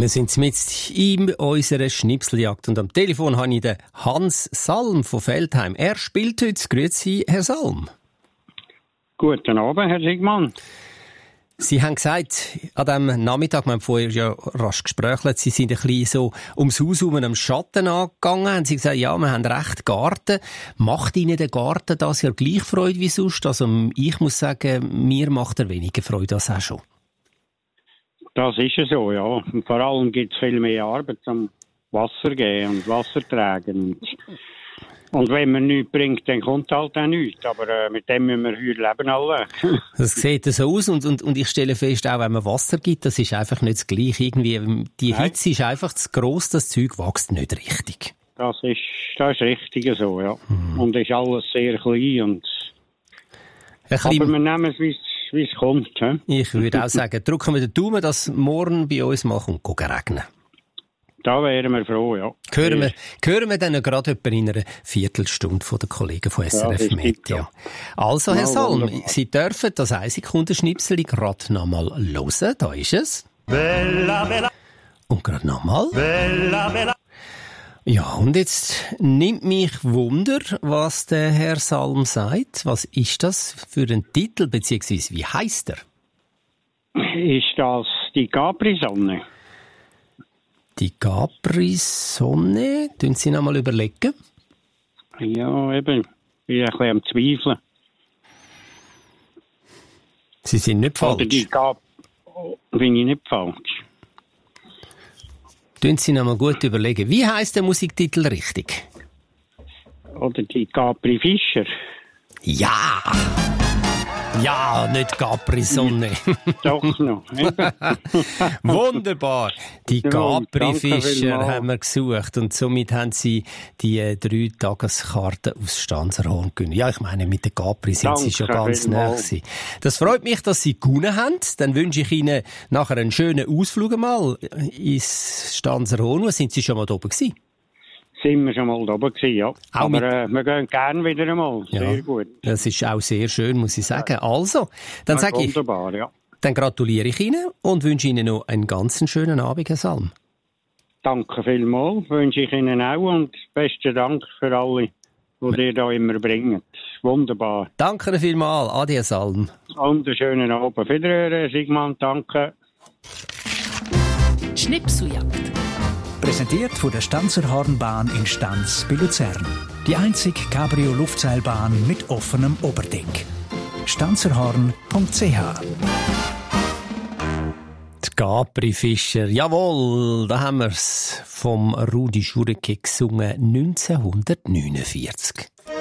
Wir sind mit in unserer Schnipseljagd und am Telefon habe ich den Hans Salm von Feldheim. Er spielt heute. Grüezi, Herr Salm. Guten Abend, Herr Sigmann. Sie haben gesagt, an diesem Nachmittag, wir haben vorher ja rasch gesprochen, Sie sind ein bisschen so ums Haus herum am Schatten angegangen. Haben Sie gesagt, ja, wir haben recht Garten. Macht Ihnen der Garten das ja gleich Freude wie sonst? Also ich muss sagen, mir macht er weniger Freude als auch schon. Das ist ja so, ja. Und vor allem gibt es viel mehr Arbeit zum Wasser geben und Wasser tragen. Und wenn man nichts bringt, dann kommt halt auch nichts. Aber mit dem müssen wir heute leben alle. Das sieht so aus und ich stelle fest, auch wenn man Wasser gibt, das ist einfach nicht das Gleiche. Irgendwie, die Hitze ist einfach zu gross, das Zeug wächst nicht richtig. Das ist richtig so, ja. Und ist alles sehr klein. Und aber wir nehmen es, wie es kommt. He? Ich würde auch sagen, drücken wir den Daumen, dass morgen bei uns mal regnen. Da wären wir froh, ja. Hören wir dann gerade etwa in einer Viertelstunde von den Kollegen von SRF Media. Also, Herr Salm, wunderbar. Sie dürfen das 1 Sekundenschnipsel gerade noch mal hören. Da ist es. Bella, bella. Und gerade noch mal. Bella, bella. Ja, und jetzt nimmt mich Wunder, was der Herr Salm sagt. Was ist das für ein Titel, beziehungsweise wie heisst er? Ist das die Capri-Sonne? Die Capri-Sonne? Tun Sie noch mal überlegen? Ja, eben. Ich bin ein bisschen am Zweifeln. Sie sind nicht falsch. Oder die bin ich nicht falsch. Tun Sie noch mal gut überlegen. Wie heisst der Musiktitel richtig? Oder die Capri Fischer? Ja! Ja, nicht Capri-Sonne. Doch noch. Wunderbar. Die Capri-Fischer haben wir gesucht und somit haben Sie die 3 Tageskarten aus Stanzerhorn gewonnen. Ja, ich meine, mit den Capri sind Sie schon ganz nah gewesen. Das freut mich, dass Sie gewonnen haben. Dann wünsche ich Ihnen nachher einen schönen Ausflug mal ins Stanzerhorn. Sind Sie schon mal da oben gewesen? Sind wir schon mal da oben gewesen, ja. Aber wir gehen gerne wieder einmal. Sehr gut. Das ist auch sehr schön, muss ich sagen. Also, dann sage ich, ja. Dann gratuliere ich Ihnen und wünsche Ihnen noch einen ganz schönen Abend, Herr Salm. Danke vielmals, wünsche ich Ihnen auch und besten Dank für alle, die ihr da immer bringt. Wunderbar. Danke vielmals, Adi, Herr Salm. Und einen schönen Abend. Wiederhören, Sigmund, danke. Schnipseljagd. Präsentiert von der Stanzerhornbahn in Stanz bei Luzern. Die einzige Cabrio-Luftseilbahn mit offenem Oberdeck. stanzerhorn.ch. Die Capri-Fischer, jawohl, da haben wir's. Vom Rudi Schureke gesungen 1949.